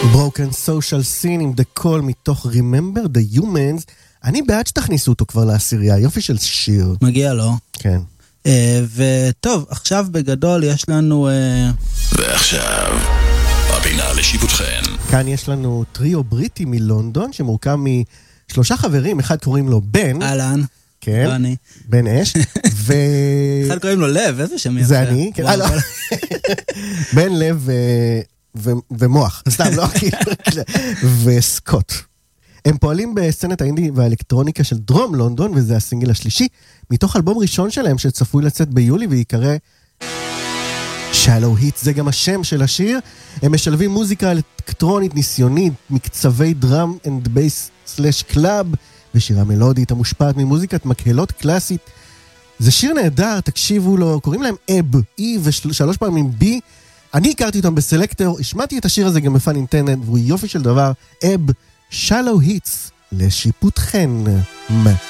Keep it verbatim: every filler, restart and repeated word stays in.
Broken Social Scene עם The Call מתוך Remember the Humans. אני בעד שתכניסו אותו כבר לעשירייה, יופי של שיר. מגיע לו. כן. Uh, וטוב, עכשיו בגדול יש לנו... Uh... ועכשיו, הפינה לשיפוטכן. כאן יש לנו טריו בריטי מלונדון, שמורכב משלושה חברים, אחד קוראים לו בן. אהלן. כן, לא אני. בן אש. ו... אחד קוראים לו לב, איזה שם יפה. זה אני, כן. לא. בן לב ו... ו... ומוח, סתם, לא, וסקוט. הם פועלים בסצנת האינדי והאלקטרוניקה של דרום לונדון, וזה הסינגל השלישי, מתוך אלבום ראשון שלהם שצפוי לצאת ביולי, ויקרא Shallow Hits, זה גם השם של השיר. הם משלבים מוזיקה אלקטרונית ניסיונית, מקצבי דראם אנד בייס סלש קלאב, ושירה מלודית המושפעת ממוזיקת מקהלות קלאסית. זה שיר נהדר, תקשיבו לו, קוראים להם אב, E ושלוש פעמים B. אני הכרתי אותם בסלקטור, השמעתי את השיר הזה גם בפן אינטרנט, והוא יופי של דבר, אב, Shallow Hits, לשיפוטכן.